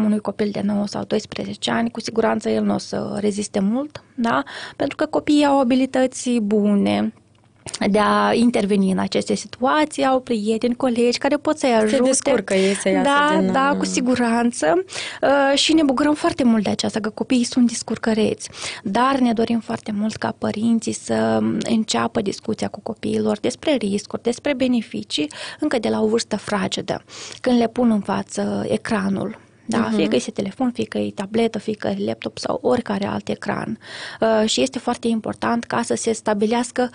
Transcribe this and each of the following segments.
unui copil de 9 sau 12 ani, cu siguranță el nu o să reziste mult, da? Pentru că copiii au abilități bune de a interveni în aceste situații, au prieteni, colegi care pot să-i ajute. Se descurcă ei să iasă din... Da, cu siguranță. Și ne bucurăm foarte mult de aceasta, că copiii sunt descurcăreți. Dar ne dorim foarte mult ca părinții să înceapă discuția cu copiilor despre riscuri, despre beneficii, încă de la o vârstă fragedă, când le pun în față ecranul. Da, fie că este telefon, fie că e tabletă, fie că e laptop sau oricare alt ecran. Și este foarte important ca să se stabilească,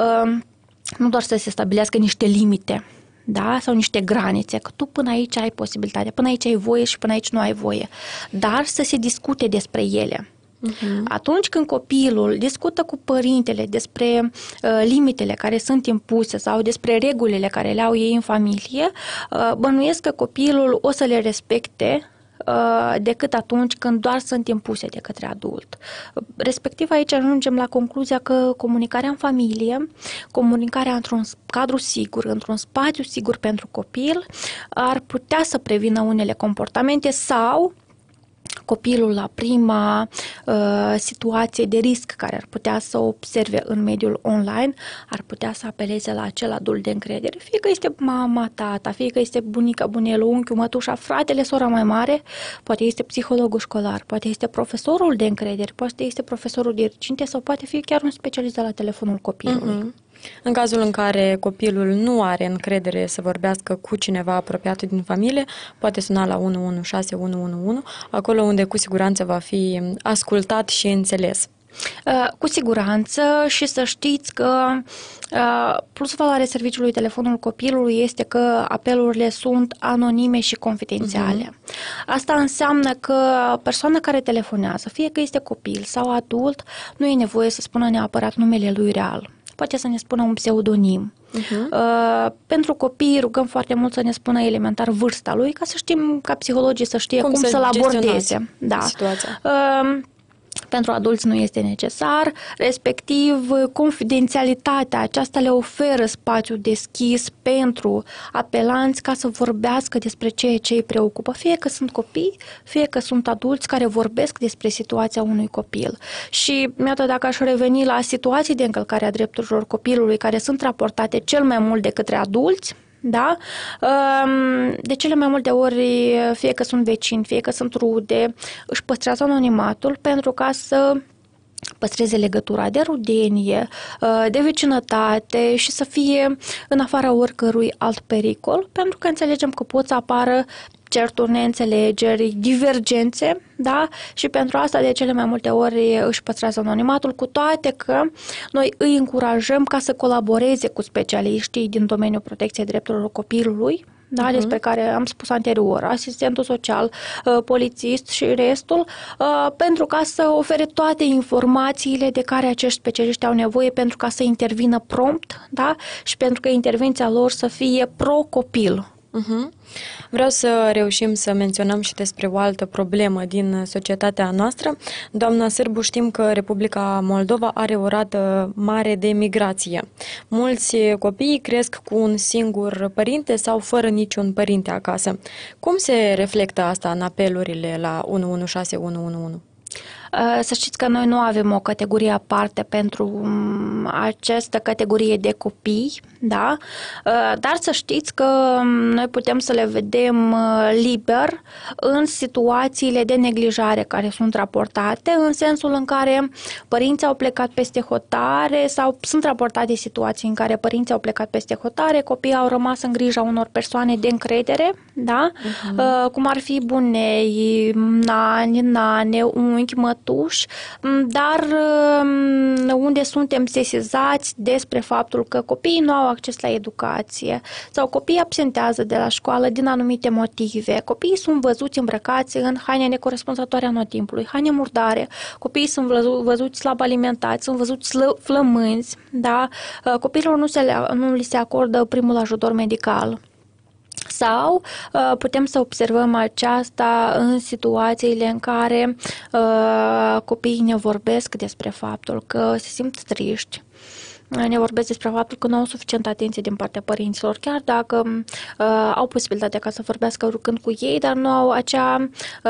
nu doar să se stabilească niște limite, da, sau niște granițe, că tu până aici ai posibilitate, până aici ai voie și până aici nu ai voie, dar să se discute despre ele. Atunci când copilul discută cu părintele despre limitele care sunt impuse sau despre regulile care le au ei în familie, bănuiesc că copilul o să le respecte decât atunci când doar sunt impuse de către adult. Respectiv aici ajungem la concluzia că comunicarea în familie, comunicarea într-un cadru sigur, într-un spațiu sigur pentru copil, ar putea să prevină unele comportamente sau copilul la prima situație de risc care ar putea să observe în mediul online, ar putea să apeleze la acel adult de încredere, fie că este mama, tata, fie că este bunica, bunelul, unchiul, mătușa, fratele, sora mai mare, poate este psihologul școlar, poate este profesorul de încredere, poate este profesorul diriginte sau poate fi chiar un specialist de la telefonul copilului. În cazul în care copilul nu are încredere să vorbească cu cineva apropiat din familie, poate suna la 116 111, acolo unde cu siguranță va fi ascultat și înțeles. Cu siguranță, și să știți că plus valoarea serviciului telefonul copilului este că apelurile sunt anonime și confidențiale. Asta înseamnă că persoana care telefonează, fie că este copil sau adult, nu e nevoie să spună neapărat numele lui real. Poate să ne spună un pseudonim. Pentru copii rugăm foarte mult să ne spună elementar vârsta lui, ca să știm, ca psihologii, să știe cum să-l abordeze. Da. Situația. Pentru adulți nu este necesar, respectiv confidențialitatea aceasta le oferă spațiu deschis pentru apelanți ca să vorbească despre ceea ce îi preocupă, fie că sunt copii, fie că sunt adulți care vorbesc despre situația unui copil. Și iată, dacă aș reveni la situații de încălcare a drepturilor copilului care sunt raportate cel mai mult de către adulți, da? De cele mai multe ori, fie că sunt vecini, fie că sunt rude, își păstrează anonimatul pentru ca să păstreze legătura de rudenie, de vecinătate și să fie în afara oricărui alt pericol, pentru că înțelegem că pot să apară certuri, neînțelegeri, divergențe, da? Și pentru asta de cele mai multe ori își păstrează anonimatul, cu toate că noi îi încurajăm ca să colaboreze cu specialiștii din domeniul protecției drepturilor copilului, da, despre care am spus anterior, asistentul social, polițist și restul, pentru ca să ofere toate informațiile de care acești specialiști au nevoie pentru ca să intervină prompt, da? Și pentru că intervenția lor să fie pro-copil. Vreau să reușim să menționăm și despre o altă problemă din societatea noastră. Doamna Sârbu, știm că Republica Moldova are o rată mare de migrație. Mulți copii cresc cu un singur părinte sau fără niciun părinte acasă. Cum se reflectă asta în apelurile la 116 111? Să știți că noi nu avem o categorie aparte pentru această categorie de copii, da? Dar să știți că noi putem să le vedem liber în situațiile de neglijare care sunt raportate, în sensul în care părinții au plecat peste hotare sau sunt raportate situații în care părinții au plecat peste hotare, copiii au rămas în grija unor persoane de încredere, da? Cum ar fi bunei, nani, nane, unchi, mătuși, dar unde suntem sesizați despre faptul că copiii nu au acces la educație sau copiii absentează de la școală din anumite motive, copiii sunt văzuți îmbrăcați în haine necorespunzătoare anotimpului, haine murdare, copiii sunt văzuți slab alimentați, sunt văzuți flămânzi, da? Copiilor nu li se acordă primul ajutor medical. Sau putem să observăm aceasta în situațiile în care copiii ne vorbesc despre faptul că se simt triști, ne vorbesc despre faptul că nu au suficientă atenție din partea părinților, chiar dacă au posibilitatea ca să vorbească oricând cu ei, dar nu au acea